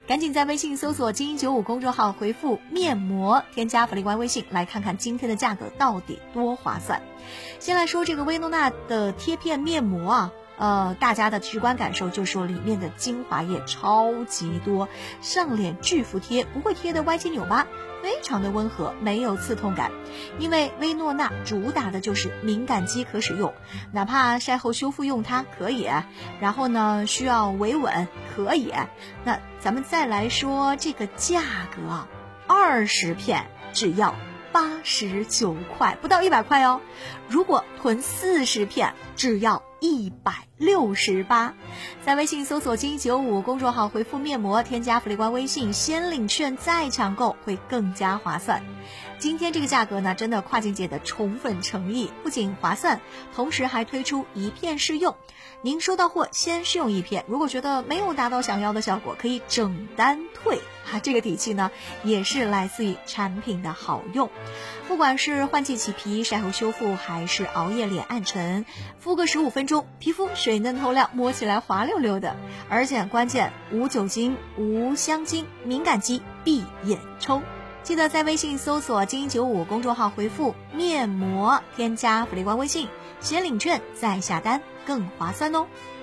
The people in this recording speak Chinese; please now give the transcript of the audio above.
赶紧在微信搜索精英95公众号回复面膜，添加福利官微信，来看看今天的价格到底多划算。先来说这个薇诺娜的贴片面膜大家的直观感受就是说里面的精华液超级多，上脸巨服帖，不会贴的歪七扭八，非常的温和，没有刺痛感。因为薇诺娜主打的就是敏感肌可使用，哪怕晒后修复用它可以，然后呢需要维稳可以。那咱们再来说这个价格，20片只要89块，不到100块哦。如果囤40片，只要168。在微信搜索精英95公众号回复面膜，添加福利官微信，先领券再抢购，会更加划算。今天这个价格呢，真的跨境姐的宠粉诚意，不仅划算，同时还推出1片试用。您收到货先试用1片，如果觉得没有达到想要的效果，可以整单退。这个底气呢，也是来自于产品的好用。不管是换季起皮、晒后修复，还是熬夜脸暗沉，敷个15分钟，皮肤水嫩透亮，摸起来滑溜溜的。而且关键无酒精、无香精，敏感肌闭眼冲。记得在微信搜索精英95公众号回复面膜，添加福利官微信，先领券再下单，更划算哦。